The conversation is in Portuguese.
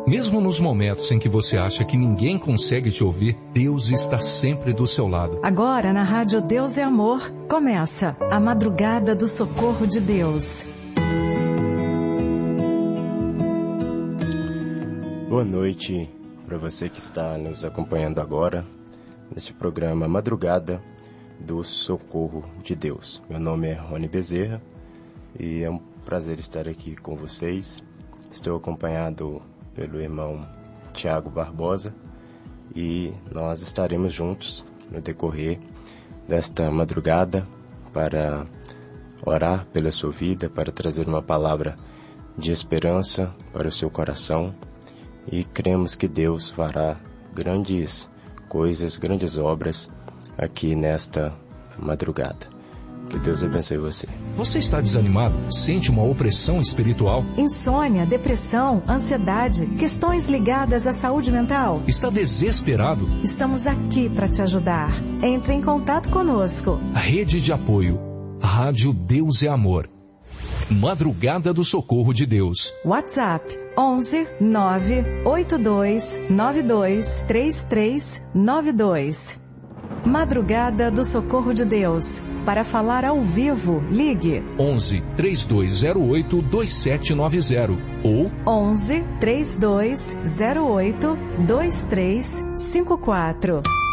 Mesmo nos momentos em que você acha que ninguém consegue te ouvir, Deus está sempre do seu lado. Agora, na Rádio Deus é Amor, começa a Madrugada do Socorro de Deus. Boa noite para você que está nos acompanhando agora, neste programa Madrugada do Socorro de Deus. Meu nome é Rony Bezerra e é um prazer estar aqui com vocês. Estou acompanhado pelo irmão Tiago Barbosa e nós estaremos juntos no decorrer desta madrugada para orar pela sua vida, para trazer uma palavra de esperança para o seu coração, e cremos que Deus fará grandes coisas, grandes obras aqui nesta madrugada. Que Deus abençoe você. Você está desanimado? Sente uma opressão espiritual? Insônia, depressão, ansiedade, questões ligadas à saúde mental? Está desesperado? Estamos aqui para te ajudar. Entre em contato conosco. Rede de apoio. Rádio Deus é Amor. Madrugada do Socorro de Deus. WhatsApp 11 982 92 3392. Madrugada do Socorro de Deus. Para falar ao vivo, ligue 11 3208 2790 ou 11 3208 2354.